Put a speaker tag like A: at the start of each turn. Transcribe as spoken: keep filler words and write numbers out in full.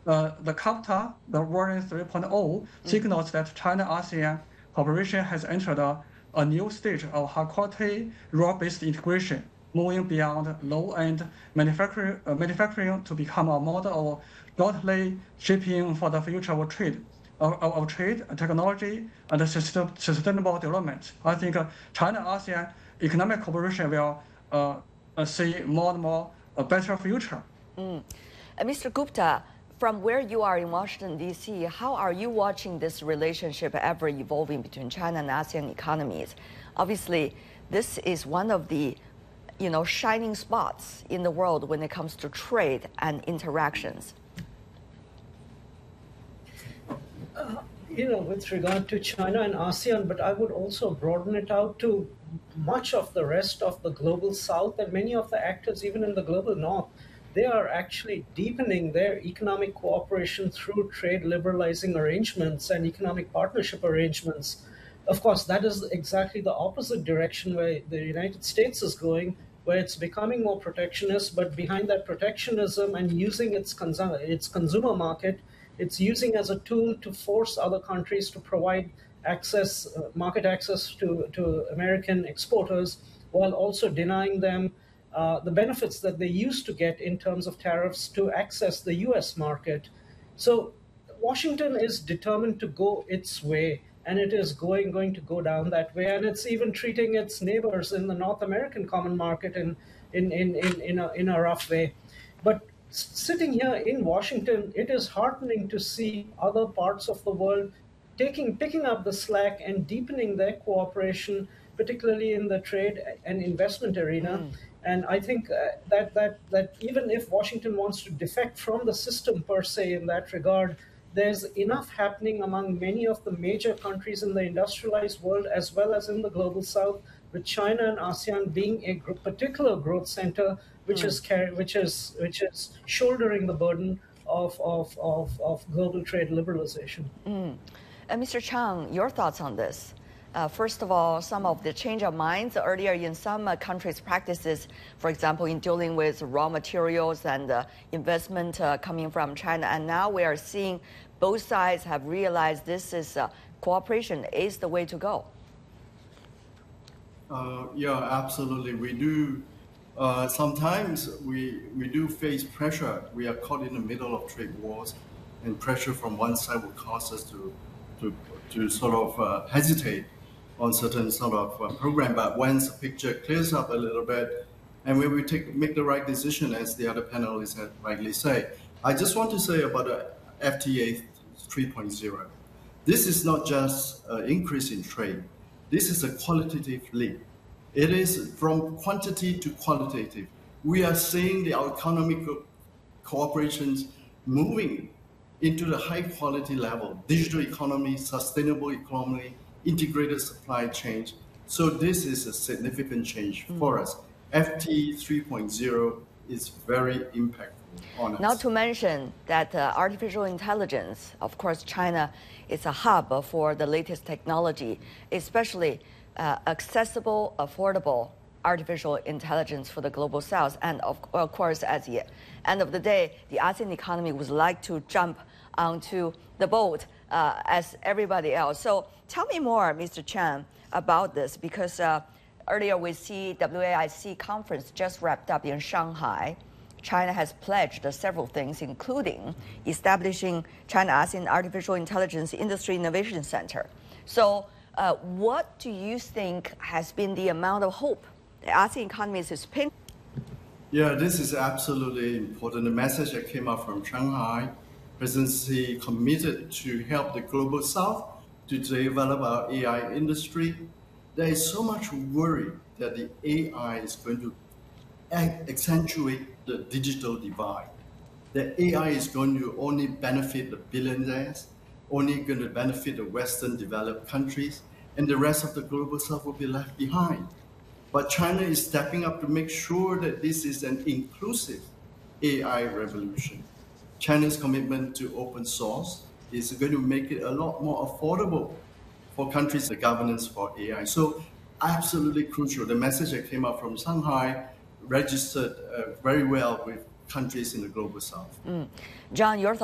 A: uh, the CAFTA, the version three point oh, signals that China-ASEAN cooperation has entered a, a new stage of high-quality, rule-based integration, moving beyond low-end manufacturing, uh, manufacturing to become a model of jointly shaping for the future of trade, of, of, of trade, technology, and sustainable development. I think uh, China-ASEAN economic cooperation will uh, uh, see more and more a better future.
B: Mm. Uh, Mister Gupta, from where you are in Washington, D C, how are you watching this relationship ever evolving between China and ASEAN economies? Obviously, this is one of the you know, shining spots in the world when it comes to trade and interactions.
C: Uh, you know, with regard to China and ASEAN, but I would also broaden it out to much of the rest of the global South and many of the actors, even in the global North. They are actually deepening their economic cooperation through trade liberalizing arrangements and economic partnership arrangements. Of course, that is exactly the opposite direction where the United States is going, where it's becoming more protectionist, but behind that protectionism and using its, consum- its consumer market, it's using as a tool to force other countries to provide access, uh, market access to, to American exporters, while also denying them Uh, the benefits that they used to get in terms of tariffs to access the U S market. So Washington is determined to go its way, and it is going going to go down that way. And it's even treating its neighbors in the North American common market in in in in, in, a, in a rough way. But sitting here in Washington, it is heartening to see other parts of the world taking picking up the slack and deepening their cooperation, particularly in the trade and investment arena. Mm. And I think uh, that, that, that even if Washington wants to defect from the system per se in that regard, there's enough happening among many of the major countries in the industrialized world, as well as in the global South, with China and ASEAN being a gr- particular growth center, which mm. is car- which is which is shouldering the burden of of of, of global trade liberalization.
B: Mm. Uh, Mister Chang, your thoughts on this? Uh, first of all, some of the change of minds earlier in some uh, countries' practices, for example, in dealing with raw materials and uh, investment uh, coming from China. And now we are seeing both sides have realized this is uh, cooperation is the way to go.
D: Uh, yeah, absolutely. We do. Uh, sometimes we, we do face pressure. We are caught in the middle of trade wars, and pressure from one side will cause us to, to, to sort of uh, hesitate on certain sort of uh, program, but once the picture clears up a little bit, and when we take make the right decision, as the other panelists have rightly say, I just want to say about the F T A three point oh. This is not just an increase in trade. This is a qualitative leap. It is from quantity to qualitative. We are seeing the our economic cooperations moving into the high quality level, digital economy, sustainable economy, integrated supply chain. So this is a significant change mm. for us. F T A three point oh is very impactful on us.
B: Not to mention that uh, artificial intelligence, of course, China is a hub for the latest technology, especially uh, accessible, affordable artificial intelligence for the global south. And of, of course, at the end of the day, the ASEAN economy would like to jump onto the boat uh, as everybody else. So tell me more, Mister Chan, about this, because uh, earlier we see W A I C conference just wrapped up in Shanghai. China has pledged several things, including establishing China-ASEAN Artificial Intelligence Industry Innovation Center. So uh, what do you think has been the amount of hope the ASEAN economies is pinning?
D: Yeah, this is absolutely important. The message that came out from Shanghai, President Xi committed to help the global South to develop our A I industry. There is so much worry that the A I is going to accentuate the digital divide. The A I is going to only benefit the billionaires, only going to benefit the Western developed countries, and the rest of the global South will be left behind. But China is stepping up to make sure that this is an inclusive A I revolution. China's commitment to open source is going to make it a lot more affordable for countries, the governance for A I. So absolutely crucial. The message that came out from Shanghai registered uh, very well with countries in the global South.
B: Mm. John, your thoughts?